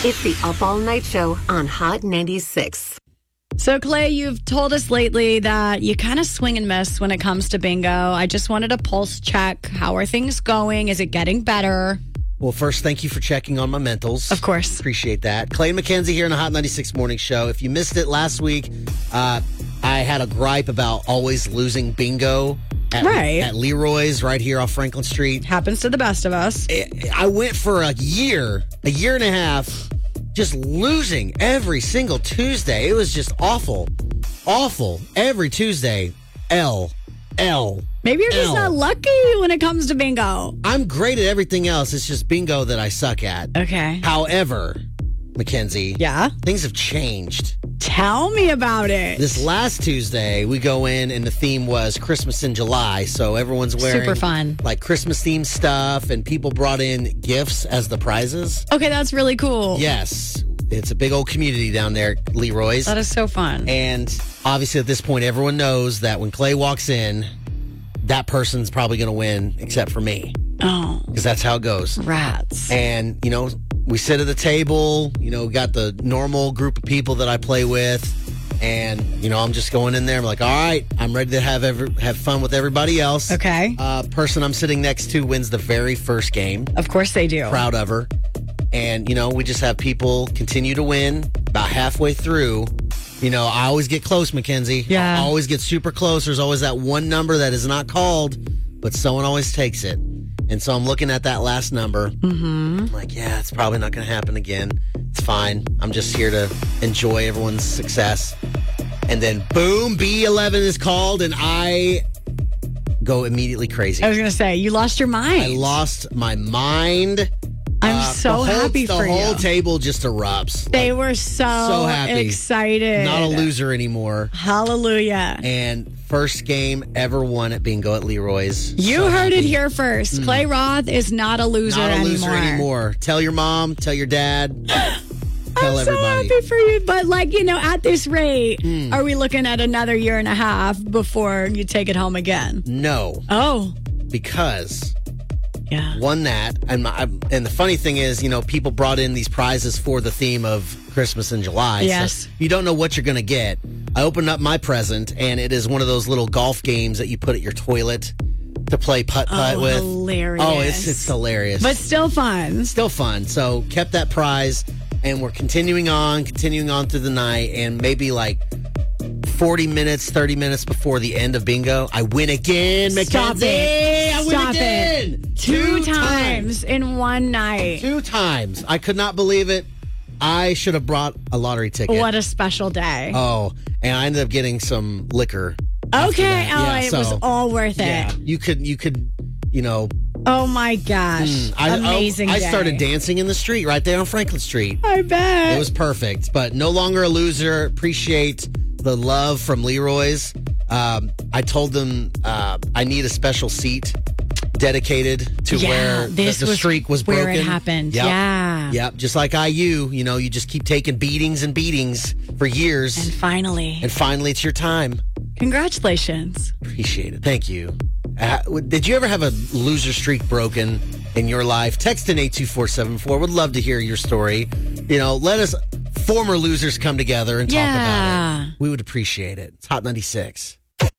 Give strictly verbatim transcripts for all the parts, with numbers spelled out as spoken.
It's the Up All Night Show on Hot ninety-six. So, Clay, you've told us lately that you kind of swing and miss when it comes to bingo. I just wanted a pulse check. How are things going? Is it getting better? Well, first, thank you for checking on my mentals. Of course. Appreciate that. Clay and Mackenzie here in the Hot ninety-six Morning Show. If you missed it last week, uh, I had a gripe about always losing bingo at, right. at Leroy's right here off Franklin Street. Happens to the best of us. I went for a year, a year and a half, just losing every single Tuesday. It was just awful. Awful. Every Tuesday. L. L. Maybe you're just L. not lucky when it comes to bingo. I'm great at everything else. It's just bingo that I suck at. Okay. However, Mackenzie. Yeah? Things have changed. Tell me about it. This last Tuesday, we go in and the theme was Christmas in July. So everyone's wearing Super fun. like Christmas themed stuff, and people brought in gifts as the prizes. Okay, that's really cool. Yes. It's a big old community down there at Leroy's. That is so fun. And obviously at this point, everyone knows that when Clay walks in, that person's probably going to win except for me. Oh. Because that's how it goes. Rats. And, you know, we sit at the table, you know, got the normal group of people that I play with. And, you know, I'm just going in there. I'm like, all right, I'm ready to have every, have fun with everybody else. Okay. Uh, person I'm sitting next to wins the very first game. Of course they do. Proud of her. And, you know, we just have people continue to win. About halfway through, you know, I always get close, Mackenzie. Yeah. I always get super close. There's always that one number that is not called, but someone always takes it. And so I'm looking at that last number. Mm-hmm. I'm like, yeah, it's probably not going to happen again. It's fine. I'm just here to enjoy everyone's success. And then, boom, B eleven is called, and I go immediately crazy. I was going to say, you lost your mind. I lost my mind. I'm Uh, so the whole, happy the for whole you. table just erupts. They were so, so happy. excited. Not a loser anymore. Hallelujah. And first game ever won at bingo at Leroy's. You So heard happy. it here first. Clay Roth is not a loser Not a anymore. loser anymore. Tell your mom, tell your dad, tell I'm everybody. so happy for you. But, like, you know, at this rate, Hmm. are we looking at another year and a half before you take it home again? No, Oh, because yeah. won that. And, my, and the funny thing is, you know, people brought in these prizes for the theme of Christmas in July. Yes. So you don't know what you're going to get. I opened up my present, and it is one of those little golf games that you put at your toilet to play putt-putt Oh, with. hilarious. Oh, it's, it's hilarious. But still fun. Still fun. So kept that prize, and we're continuing on, continuing on through the night, and maybe like forty minutes, thirty minutes before the end of bingo, I win again, Stop Mackenzie. it. I win Stop again. it. Two, times in one night. Two times. I could not believe it. I should have brought a lottery ticket. What a special day. Oh, and I ended up getting some liquor. after okay. that. Oh, Yeah, it so, was all worth it. Yeah, you could, you could, you know. Oh, my gosh. I, Amazing I, I day. started dancing in the street right there on Franklin Street. I bet. It was perfect, but no longer a loser. Appreciate the love from Leroy's. Um, I told them uh, I need a special seat dedicated to Yeah, where the, this the was streak was where broken. it happened. Yep. Yeah. Yep. Just like I U, you know, you just keep taking beatings and beatings for years. And finally, And finally, it's your time. congratulations. Appreciate it. Thank you. Uh, did you ever have a loser streak broken in your life? Text in eight two four seven four. Would love to hear your story. You know, let us former losers come together and talk Yeah. about it. We would appreciate it. It's Hot ninety-six.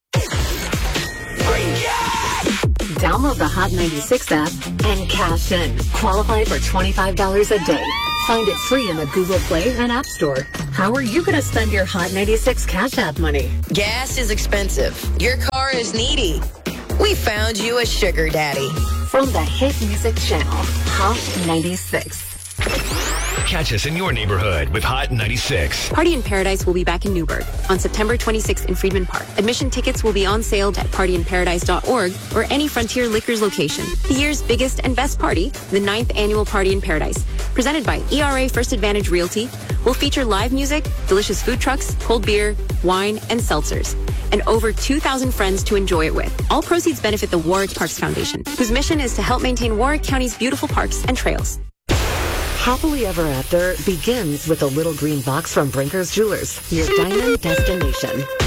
Download the Hot ninety-six app and cash in. Qualify for twenty-five dollars a day. Find it free in the Google Play and App Store. How are you going to spend your Hot ninety-six Cash App money? Gas is expensive. Your car is needy. We found you a sugar daddy. From the hit music channel, Hot ninety-six. Catch us in your neighborhood with Hot ninety-six. Party in Paradise will be back in Newburgh on September twenty-sixth in Friedman Park. Admission tickets will be on sale at party in paradise dot org or any Frontier Liquors location. The year's biggest and best party, the ninth annual Party in Paradise, presented by E R A First Advantage Realty, will feature live music, delicious food trucks, cold beer, wine, and seltzers, and over two thousand friends to enjoy it with. All proceeds benefit the Warwick Parks Foundation, whose mission is to help maintain Warwick County's beautiful parks and trails. Happily Ever After begins with a little green box from Brinker's Jewelers, your diamond destination.